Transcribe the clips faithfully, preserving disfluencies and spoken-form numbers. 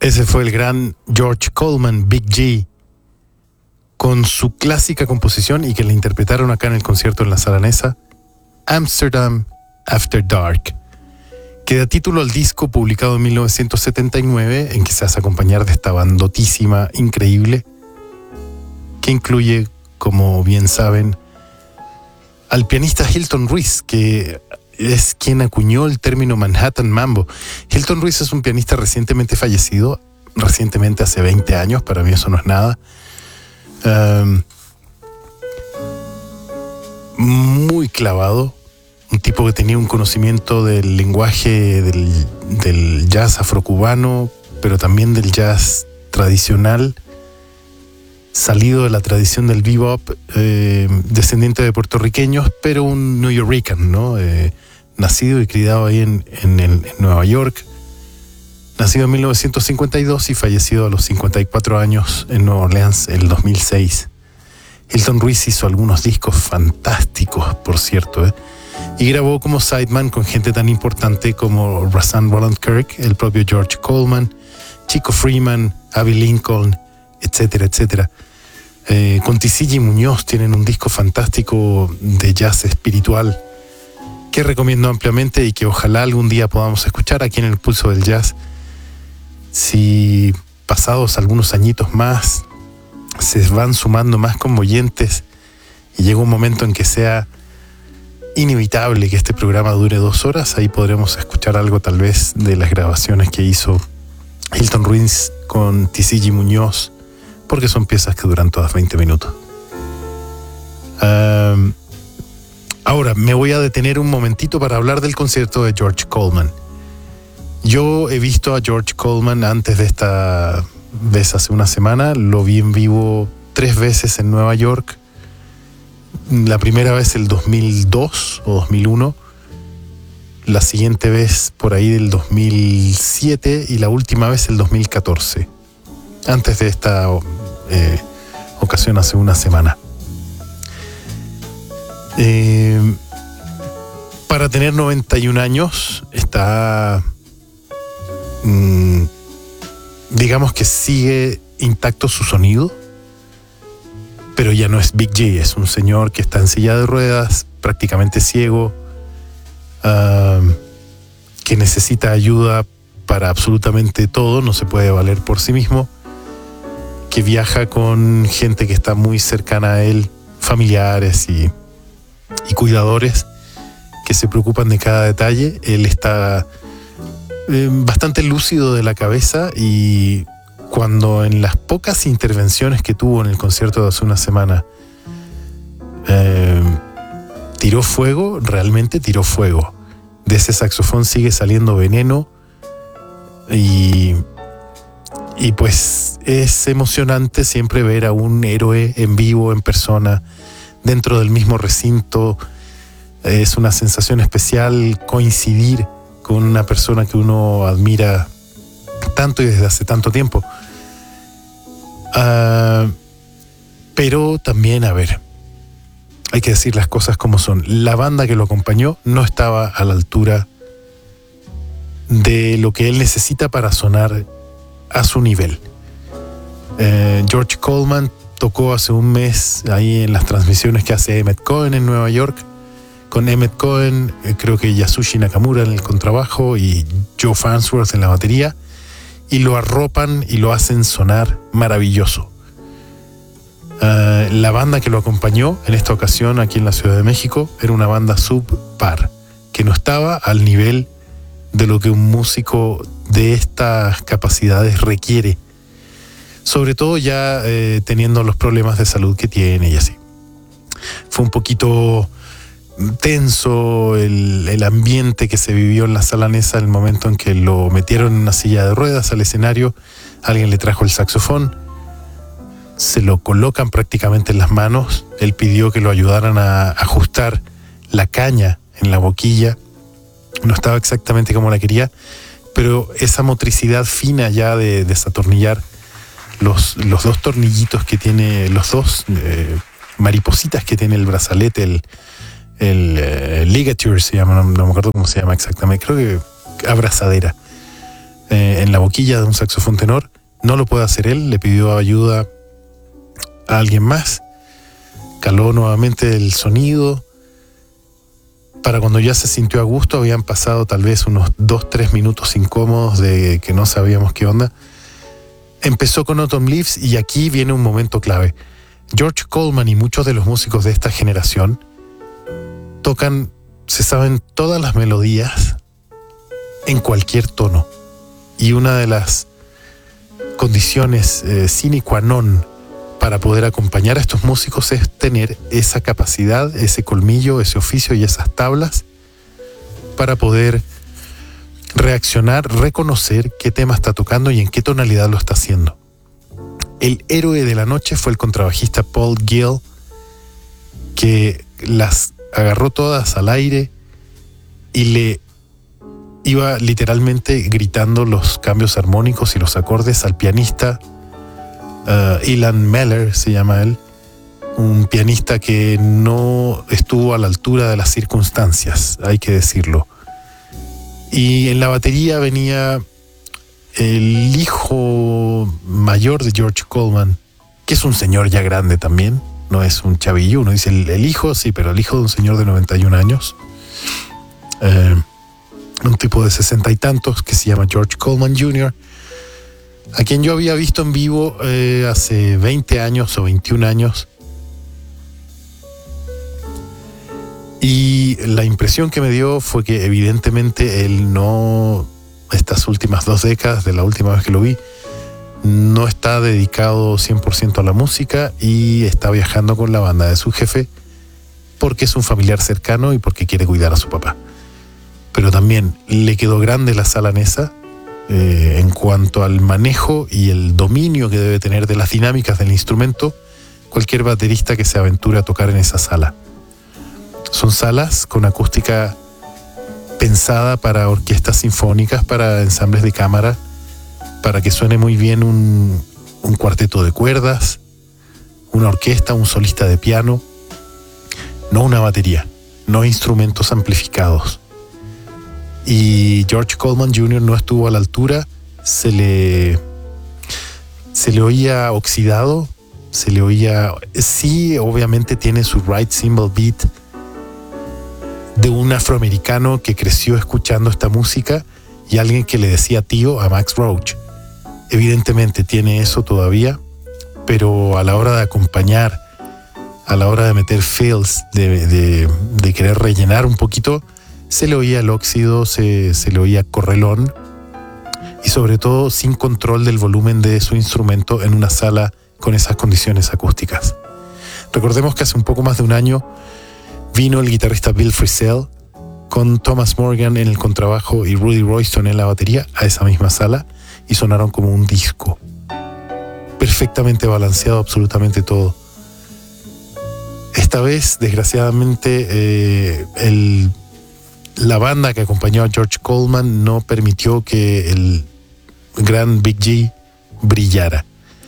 Ese fue el gran George Coleman, Big G, con su clásica composición y que la interpretaron acá en el concierto en la Sala Nesa, Amsterdam After Dark, que da título al disco publicado en mil novecientos setenta y nueve, en que se hace acompañar de esta bandotísima increíble, que incluye, como bien saben, al pianista Hilton Ruiz, que es quien acuñó el término Manhattan Mambo. Hilton Ruiz es un pianista recientemente fallecido, recientemente hace veinte años, para mí eso no es nada. Um, muy clavado, un tipo que tenía un conocimiento del lenguaje del, del jazz afrocubano, pero también del jazz tradicional, salido de la tradición del bebop, eh, descendiente de puertorriqueños, pero un New Yorker, ¿no? Eh, nacido y criado ahí en, en, el, en Nueva York, nacido en mil novecientos cincuenta y dos y fallecido a los cincuenta y cuatro años en Nueva Orleans en el dos mil seis. Hilton Ruiz hizo algunos discos fantásticos, por cierto, ¿eh? Y grabó como sideman con gente tan importante como Rahsaan Roland Kirk, el propio George Coleman, Chico Freeman, Abbey Lincoln, etcétera, etcétera. Eh, con T C G Muñoz tienen un disco fantástico de jazz espiritual que recomiendo ampliamente y que ojalá algún día podamos escuchar aquí en el Pulso del Jazz. Si pasados algunos añitos más se van sumando más conmoyentes y llega un momento en que sea inevitable que este programa dure dos horas, ahí podremos escuchar algo tal vez de las grabaciones que hizo Hilton Ruiz con T C G Muñoz, porque son piezas que duran todas veinte minutos. Um, ahora me voy a detener un momentito para hablar del concierto de George Coleman. Yo he visto a George Coleman antes de esta vez hace una semana, lo vi en vivo tres veces en Nueva York. La primera vez el dos mil dos o dos mil uno, la siguiente vez por ahí del dos mil siete y la última vez el dos mil catorce, antes de esta eh, ocasión hace una semana. Eh, para tener noventa y un años está, mmm, digamos que sigue intacto su sonido, pero ya no es Big G, es un señor que está en silla de ruedas, prácticamente ciego, uh, que necesita ayuda para absolutamente todo, no se puede valer por sí mismo, que viaja con gente que está muy cercana a él, familiares y, y cuidadores que se preocupan de cada detalle. Él está eh, bastante lúcido de la cabeza, y cuando en las pocas intervenciones que tuvo en el concierto de hace una semana eh, tiró fuego, realmente tiró fuego. De ese saxofón sigue saliendo veneno y, y pues es emocionante siempre ver a un héroe en vivo, en persona, dentro del mismo recinto. Es una sensación especial coincidir con una persona que uno admira tanto y desde hace tanto tiempo. Uh, pero también, a ver, hay que decir las cosas como son. La banda que lo acompañó no estaba a la altura de lo que él necesita para sonar a su nivel. Uh, George Coleman tocó hace un mes ahí en las transmisiones que hace Emmett Cohen en Nueva York. Con Emmett Cohen, eh, creo que Yasushi Nakamura en el contrabajo y Joe Farnsworth en la batería, y lo arropan y lo hacen sonar maravilloso. Uh, la banda que lo acompañó en esta ocasión aquí en la Ciudad de México era una banda subpar, que no estaba al nivel de lo que un músico de estas capacidades requiere, sobre todo ya eh, teniendo los problemas de salud que tiene y así. Fue un poquito tenso el, el ambiente que se vivió en la Sala Nesa en el momento en que lo metieron en una silla de ruedas al escenario. Alguien le trajo el saxofón, se lo colocan prácticamente en las manos. Él pidió que lo ayudaran a ajustar la caña en la boquilla. No estaba exactamente como la quería, pero esa motricidad fina ya de desatornillar los, los dos tornillitos que tiene, los dos eh, maripositas que tiene el brazalete, el el eh, ligature se llama, no, no me acuerdo cómo se llama exactamente, creo que abrazadera. eh, en la boquilla de un saxofón tenor. No lo puede hacer él, le pidió ayuda a alguien más. Caló nuevamente el sonido. Para cuando ya se sintió a gusto, habían pasado tal vez unos dos, tres minutos incómodos de que no sabíamos qué onda. Empezó con Autumn Leaves y aquí viene un momento clave. George Coleman y muchos de los músicos de esta generación tocan, se saben todas las melodías en cualquier tono. Y una de las condiciones eh, sine qua non para poder acompañar a estos músicos es tener esa capacidad, ese colmillo, ese oficio y esas tablas para poder reaccionar, reconocer qué tema está tocando y en qué tonalidad lo está haciendo. El héroe de la noche fue el contrabajista Paul Gill, que las agarró todas al aire y le iba literalmente gritando los cambios armónicos y los acordes al pianista uh, Ilan Meller, se llama él, un pianista que no estuvo a la altura de las circunstancias, hay que decirlo. Y en la batería venía el hijo mayor de George Coleman, que es un señor ya grande también, no es un chavillo. Uno dice el, el hijo, sí, pero el hijo de un señor de noventa y un años, eh, un tipo de sesenta y tantos que se llama George Coleman junior, a quien yo había visto en vivo eh, hace veinte años o veintiún años. Y la impresión que me dio fue que evidentemente él no, estas últimas dos décadas, de la última vez que lo vi, no está dedicado cien por ciento a la música y está viajando con la banda de su jefe porque es un familiar cercano y porque quiere cuidar a su papá. Pero también le quedó grande la sala Nesa eh, en cuanto al manejo y el dominio que debe tener de las dinámicas del instrumento cualquier baterista que se aventure a tocar en esa sala. Son salas con acústica pensada para orquestas sinfónicas, para ensambles de cámara, para que suene muy bien un, un cuarteto de cuerdas, una orquesta, un solista de piano, no una batería, no instrumentos amplificados. Y George Coleman junior no estuvo a la altura, se le, se le oía oxidado, se le oía, sí, obviamente tiene su right cymbal beat de un afroamericano que creció escuchando esta música y alguien que le decía tío a Max Roach. Evidentemente tiene eso todavía, pero a la hora de acompañar, a la hora de meter fills, de, de, de querer rellenar un poquito, se le oía el óxido, se, se le oía correlón y sobre todo sin control del volumen de su instrumento en una sala con esas condiciones acústicas. Recordemos que hace un poco más de un año vino el guitarrista Bill Frisell con Thomas Morgan en el contrabajo y Rudy Royston en la batería a esa misma sala y sonaron como un disco. Perfectamente balanceado, absolutamente todo. Esta vez, desgraciadamente, eh, el, la banda que acompañó a George Coleman no permitió que el gran Big G brillara.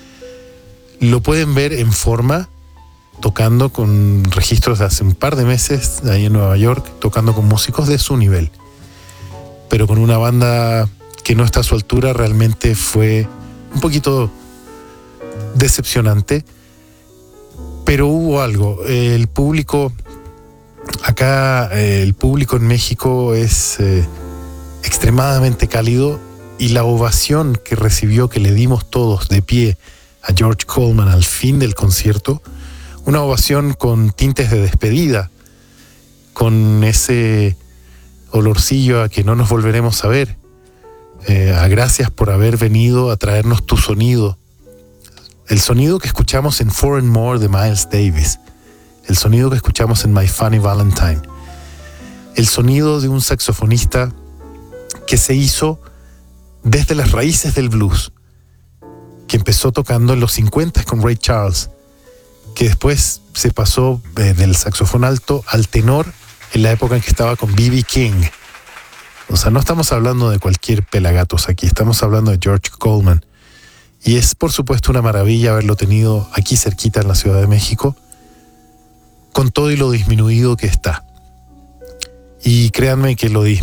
Lo pueden ver en forma, tocando con registros de hace un par de meses ahí en Nueva York, tocando con músicos de su nivel. Pero con una banda que no está a su altura realmente fue un poquito decepcionante. Pero hubo algo. El público, acá el público en México es eh, extremadamente cálido y la ovación que recibió, que le dimos todos de pie a George Coleman al fin del concierto, una ovación con tintes de despedida, con ese olorcillo a que no nos volveremos a ver, eh, a gracias por haber venido a traernos tu sonido, el sonido que escuchamos en Four and More de Miles Davis, el sonido que escuchamos en My Funny Valentine, el sonido de un saxofonista que se hizo desde las raíces del blues, que empezó tocando en los cincuenta con Ray Charles, que después se pasó eh, del saxofón alto al tenor en la época en que estaba con B B King. O sea, no estamos hablando de cualquier pelagatos aquí, estamos hablando de George Coleman. Y es, por supuesto, una maravilla haberlo tenido aquí cerquita en la Ciudad de México, con todo y lo disminuido que está. Y créanme que lo disminuido